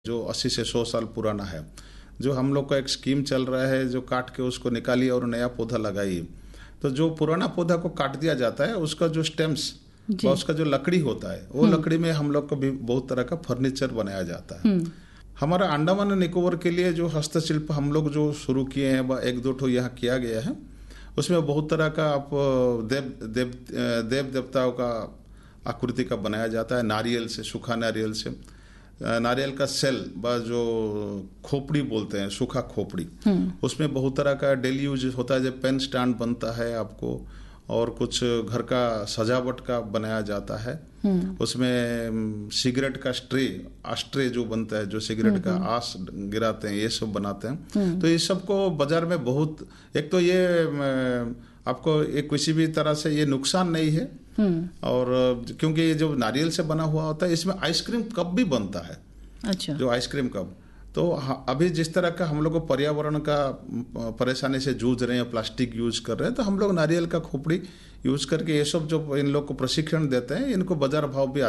जो 80 से 100 साल पुराना है, जो हम लोग का एक स्कीम चल रहा है, जो काट के उसको निकालिए और नया पौधा लगाइए। तो जो पुराना पौधा को काट दिया जाता है, उसका जो स्टेम्स व उसका जो लकड़ी होता है, वो लकड़ी में हम लोग को भी बहुत तरह का फर्नीचर बनाया जाता है। हमारा अंडमान निकोबार के लिए जो हस्तशिल्प हम लोग जो शुरू किए हैं, वह एक दो ठो यहाँ किया गया है। उसमें बहुत तरह का आप देव देवताओं का आकृति का बनाया जाता है, नारियल से, सूखा नारियल से। नारियल का सेल व जो खोपड़ी बोलते हैं, सूखा खोपड़ी, उसमें बहुत तरह का डेली यूज होता है। जब पेन स्टैंड बनता है आपको, और कुछ घर का सजावट का बनाया जाता है। उसमें सिगरेट का आस्ट्रे जो बनता है, जो सिगरेट का आस गिराते हैं, ये सब बनाते हैं। तो ये सबको बाजार में बहुत, एक तो ये आपको एक किसी भी तरह से ये नुकसान नहीं है, और क्योंकि ये जो नारियल से बना हुआ होता है, इसमें आइसक्रीम कप भी बनता है। अच्छा। जो आइसक्रीम कप, तो अभी जिस तरह का हम लोग को पर्यावरण का परेशानी से जूझ रहे हैं, प्लास्टिक यूज कर रहे हैं, तो हम लोग नारियल का खोपड़ी यूज करके ये सब जो इन लोग को प्रशिक्षण देते हैं, इनको बाजार भाव भी